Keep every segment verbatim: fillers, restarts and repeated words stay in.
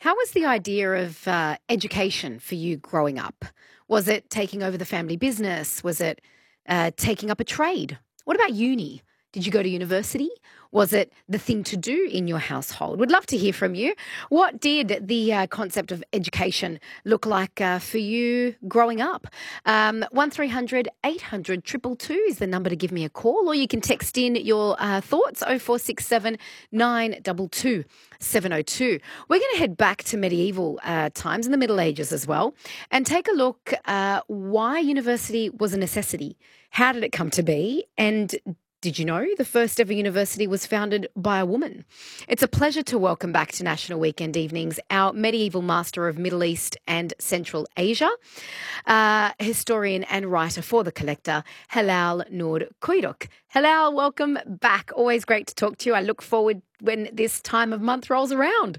How was the idea of uh, education for you growing up? Was it taking over the family business? Was it uh, taking up a trade? What about uni? Did you go to university? Was it the thing to do in your household? Would love to hear from you. What did the uh, concept of education look like uh, for you growing up? Um, one three hundred eight hundred two two two is the number to give me a call, or you can text in your uh, thoughts oh four six seven nine two two seven oh two. We're going to head back to medieval uh, times in the Middle Ages as well and take a look uh, why university was a necessity. How did it come to be? And did you know the first ever university was founded by a woman? It's a pleasure to welcome back to National Weekend Evenings our medieval master of Middle East and Central Asia, uh, historian and writer for The Collector, Helal Noor Kuyruk. Helal, welcome back. Always great to talk to you. I look forward when this time of month rolls around.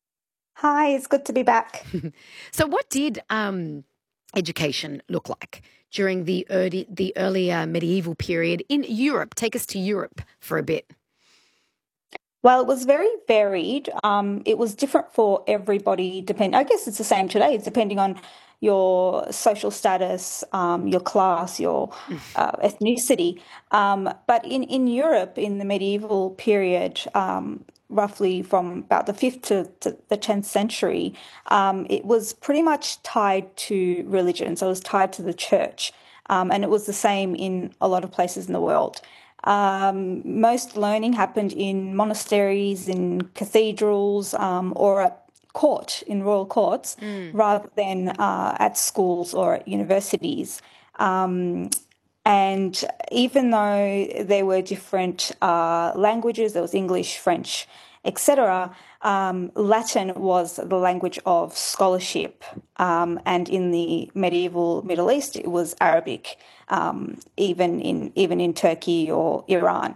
Hi, it's good to be back. So what did um, education look like during the early, the earlier medieval period in Europe? Take us to Europe for a bit. Well, it was very varied. Um, it was different for everybody. Depend. I guess it's the same today. It's depending on your social status, um, your class, your uh, ethnicity. Um, but in, in Europe, in the medieval period, um, roughly from about the fifth to, to the tenth century, um, it was pretty much tied to religion. So it was tied to the church. Um, and it was the same in a lot of places in the world. Um, most learning happened in monasteries, in cathedrals, um, or at court, in royal courts, Mm. rather than uh, at schools or at universities. Um, and even though there were different uh, languages, there was English, French, et cetera, um, Latin was the language of scholarship. Um, and in the medieval Middle East, it was Arabic, um, even in even in Turkey or Iran.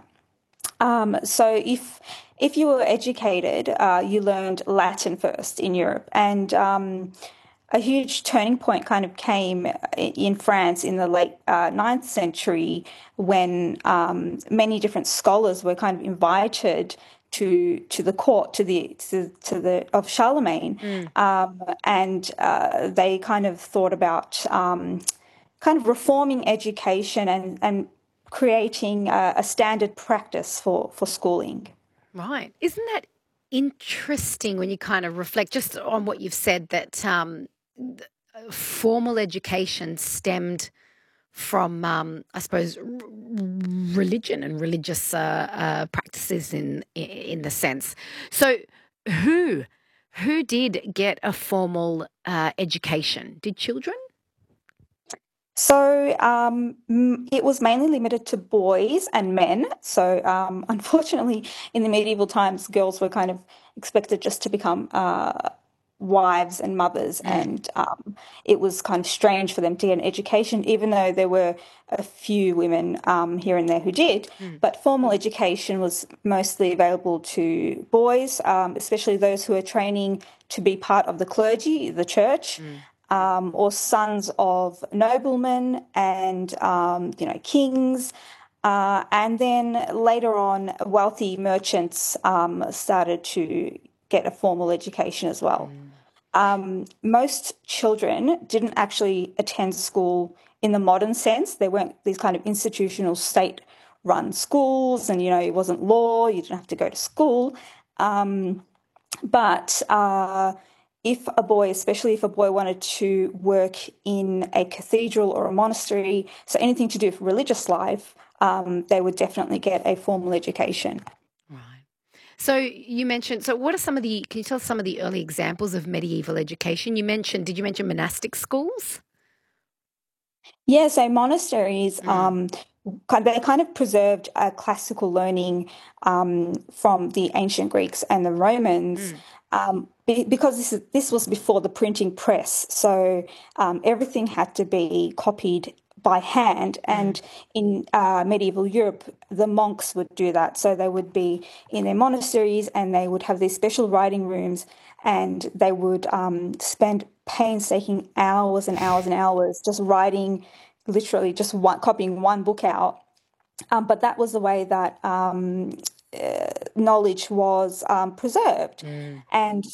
Um, so if if you were educated, uh, you learned Latin first in Europe, and um, a huge turning point kind of came in France in the late uh, ninth century when um, many different scholars were kind of invited to to the court to the to, to the of Charlemagne, Mm. um, and uh, they kind of thought about um, kind of reforming education and and creating a, a standard practice for for schooling. Right. Isn't that interesting when you kind of reflect just on what you've said that um, th- uh, formal education stemmed from, um, I suppose, r- religion and religious uh, uh, practices in, in in the sense. So, who who did get a formal uh, education? Did children? So um, m- it was mainly limited to boys and men. So um, unfortunately, in the medieval times, girls were kind of expected just to become uh, wives and mothers, Mm. and um, it was kind of strange for them to get an education, even though there were a few women um, here and there who did. Mm. But formal education was mostly available to boys, um, especially those who are training to be part of the clergy, the church, Mm. um, or sons of noblemen and um, you know kings. Uh, and then later on, wealthy merchants um, started to get a formal education as well. Mm. Um, most children didn't actually attend school in the modern sense. They weren't these kind of institutional state-run schools, and you know it wasn't law. You didn't have to go to school. Um, but uh, if a boy, especially if a boy wanted to work in a cathedral or a monastery, so anything to do with religious life, um, they would definitely get a formal education. Right. So you mentioned, so what are some of the, can you tell us some of the early examples of medieval education? You mentioned, did you mention monastic schools? Yeah, so monasteries, Mm. um, ki- they kind of preserved a classical learning um, from the ancient Greeks and the Romans, Mm. um, be, because this is, this was before the printing press. So um, everything had to be copied by hand. Mm. And in uh, medieval Europe, the monks would do that. So they would be in their monasteries and they would have these special writing rooms, and they would um, spend painstaking hours and hours and hours just writing, literally just one, copying one book out. Um, but that was the way that um, knowledge was um, preserved. Mm. And